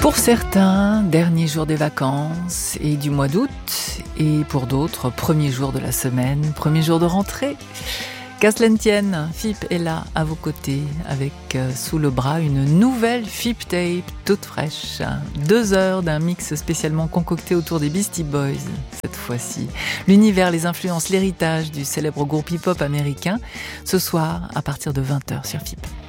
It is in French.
Pour certains, dernier jour des vacances et du mois d'août, et pour d'autres, premier jour de la semaine, premier jour de rentrée. Qu'à cela ne tienne, FIP est là à vos côtés avec sous le bras une nouvelle FIP Tape toute fraîche. 2 heures d'un mix spécialement concocté autour des Beastie Boys cette fois-ci. L'univers, les influences, l'héritage du célèbre groupe hip-hop américain ce soir à partir de 20h sur FIP.